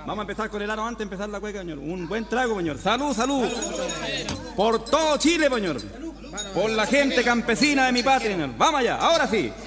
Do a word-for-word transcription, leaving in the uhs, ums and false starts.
Vamos a empezar con el aro antes de empezar la cueca, señor. Un buen trago, señor. Salud, salud. Por todo Chile, señor. Por la gente campesina de mi patria, señor. Vamos allá, ahora sí.